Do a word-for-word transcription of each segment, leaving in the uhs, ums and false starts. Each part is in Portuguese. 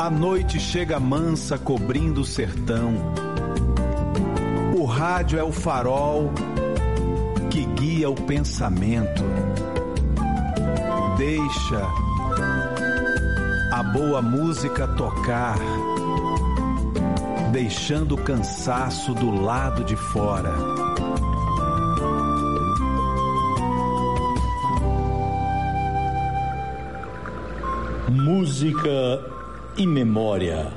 A noite chega mansa cobrindo o sertão. O rádio é o farol que guia o pensamento. Deixa a boa música tocar, deixando o cansaço do lado de fora. Música e memória.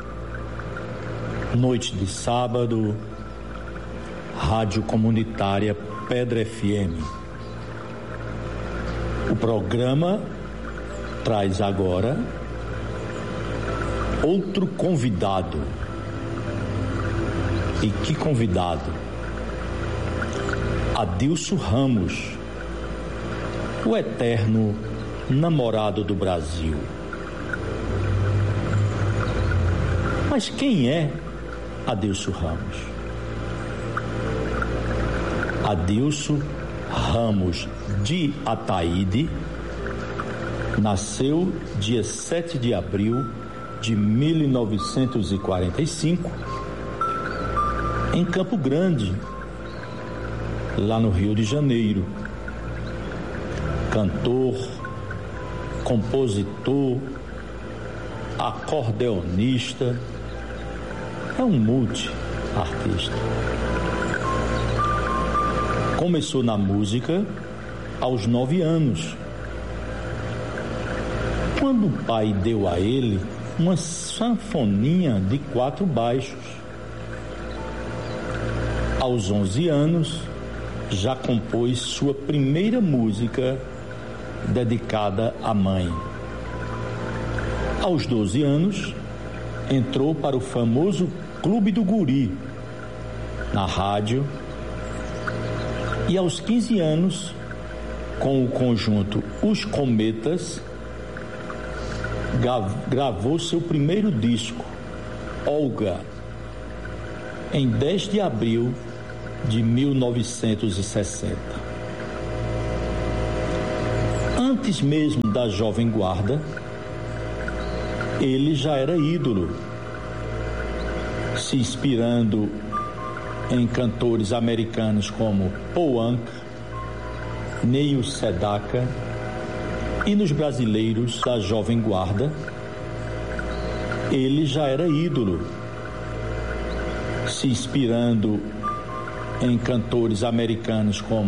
Noite de sábado, Rádio Comunitária Pedra F M. O programa traz agora outro convidado. E que convidado? Adilson Ramos, o eterno namorado do Brasil. Mas quem é Adilson Ramos? Adilson Ramos de Ataíde nasceu dia sete de abril de mil novecentos e quarenta e cinco em Campo Grande, lá no Rio de Janeiro. Cantor, compositor, acordeonista, é um multi-artista. Começou na música aos nove anos, quando o pai deu a ele uma sanfoninha de quatro baixos. Aos onze anos, já compôs sua primeira música dedicada à mãe. Aos doze anos, entrou para o famoso Clube do Guri, na rádio, e aos quinze anos, com o conjunto Os Cometas, gravou seu primeiro disco, Olga, em dez de abril de mil novecentos e sessenta. Antes mesmo da Jovem Guarda, ele já era ídolo, se inspirando em cantores americanos como Paul Anka, Neil Sedaka, e nos brasileiros da Jovem Guarda, ele já era ídolo, se inspirando em cantores americanos como